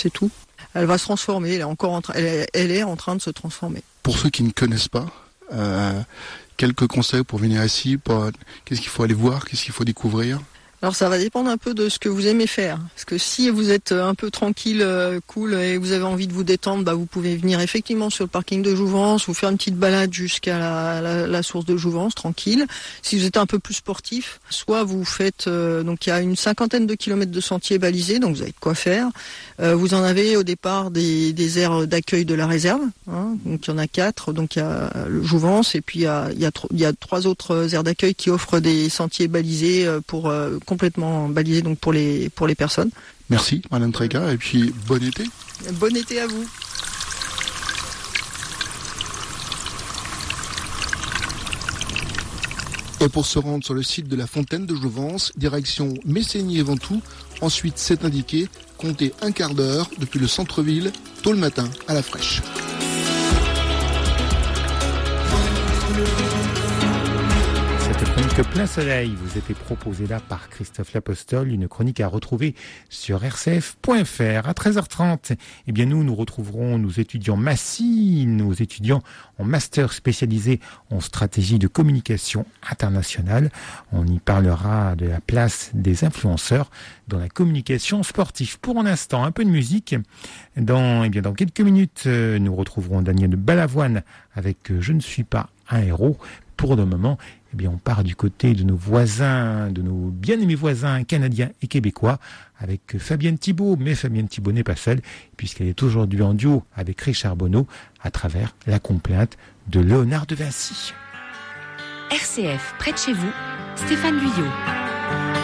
c'est tout. Elle va se transformer, elle est en train de se transformer. Pour ceux qui ne connaissent pas, quelques conseils pour venir ici, qu'est-ce qu'il faut aller voir, qu'est-ce qu'il faut découvrir ? Alors ça va dépendre un peu de ce que vous aimez faire. Parce que si vous êtes un peu tranquille, cool et vous avez envie de vous détendre, vous pouvez venir effectivement sur le parking de Jouvence, vous faire une petite balade jusqu'à la source de Jouvence, tranquille. Si vous êtes un peu plus sportif, soit vous faites, donc il y a une 50aine de kilomètres de sentiers balisés, donc vous avez de quoi faire. Vous en avez au départ des aires d'accueil de la réserve, hein, donc il y en a 4, donc il y a le Jouvence et puis il y a 3 autres aires d'accueil qui offrent des sentiers balisés pour complètement balisés donc pour les personnes. Merci Madame Tréca et puis bon été. Bon été à vous. Et pour se rendre sur le site de la fontaine de Jouvence, direction Messigny et Ventoux, ensuite c'est indiqué, comptez un quart d'heure depuis le centre-ville, tôt le matin à la fraîche. Cette chronique Plein Soleil vous était proposée là par Christophe Lapostole, une chronique à retrouver sur rcf.fr. À 13h30, nous retrouverons nos étudiants Massy, nos étudiants en master spécialisé en stratégie de communication internationale. On y parlera de la place des influenceurs dans la communication sportive. Pour l'instant, un peu de musique. Dans quelques minutes, nous retrouverons Daniel Balavoine avec Je ne suis pas un héros. Pour le moment, on part du côté de nos voisins, de nos bien-aimés voisins canadiens et québécois avec Fabienne Thibault. Mais Fabienne Thibault n'est pas seule puisqu'elle est aujourd'hui en duo avec Richard Bonneau à travers La complainte de Léonard de Vinci. RCF, près de chez vous, Stéphane Guyot.